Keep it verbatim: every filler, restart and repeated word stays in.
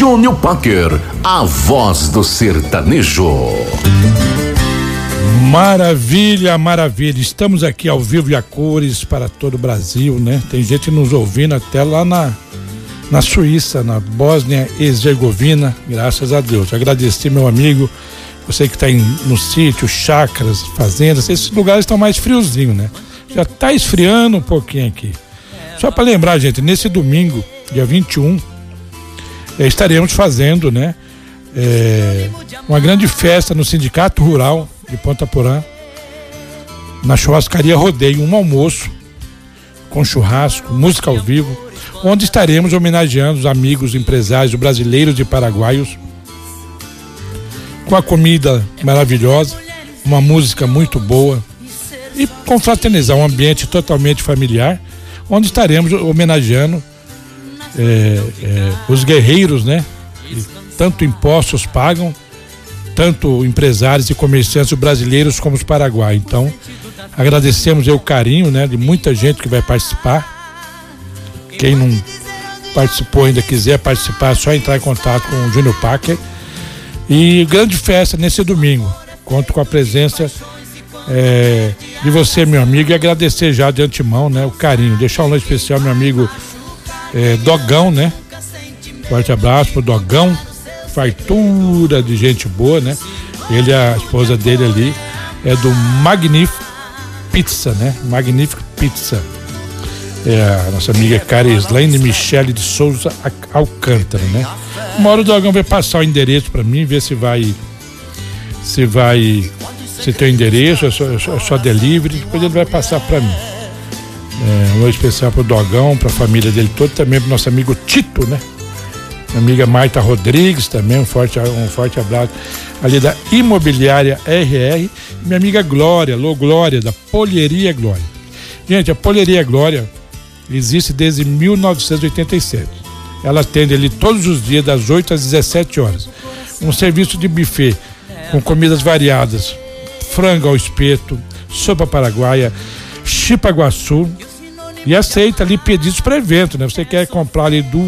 Júnior Packer, a voz do sertanejo. Maravilha, maravilha. Estamos aqui ao vivo e a cores para todo o Brasil, né? Tem gente nos ouvindo até lá na, na Suíça, na Bósnia e Herzegovina, graças a Deus. Agradecer meu amigo, você que está no sítio, chácaras, fazendas, esses lugares estão mais friozinhos, né? Já está esfriando um pouquinho aqui. Só para lembrar, gente, nesse domingo, dia vinte e um, eh, estaremos fazendo, né? É, uma grande festa no Sindicato Rural de Ponta Porã, na churrascaria Rodeio, um almoço com churrasco, música ao vivo, onde estaremos homenageando os amigos empresários brasileiros e paraguaios, com a comida maravilhosa, uma música muito boa e confraternizar um ambiente totalmente familiar, onde estaremos homenageando é, é, os guerreiros, né? Que tanto impostos pagam, tanto empresários e comerciantes brasileiros como os paraguaios. Então, agradecemos o carinho, né, de muita gente que vai participar. Quem não participou ainda, quiser participar, é só entrar em contato com o Júnior Packer. E grande festa nesse domingo. Conto com a presença é, de você, meu amigo, e agradecer já de antemão, né, o carinho. Deixar um alô especial, meu amigo é, Dogão, né? Forte abraço pro Dogão. Fartura de gente boa, né? Ele e a esposa dele ali é do Magnífico Pizza, né? Magnífico Pizza. É a nossa amiga Carislaine Michele de Souza Alcântara, né? Uma hora o Dogão vai passar o endereço pra mim, ver se vai se vai se tem o endereço, é só, é só delivery, depois ele vai passar pra mim. É, um oi especial pro Dogão, pra família dele toda, também pro nosso amigo Tito, né? Minha amiga Marta Rodrigues também, um forte, um forte abraço ali da Imobiliária R R, e minha amiga Glória, Lô Glória, da Polheria Glória. Gente, a Polheria Glória existe desde mil novecentos e oitenta e sete. Ela atende ali todos os dias das oito às dezessete horas. Um serviço de buffet com comidas variadas, frango ao espeto, sopa paraguaia, chipa guaçu, e aceita ali pedidos para evento, né? Você quer comprar ali duas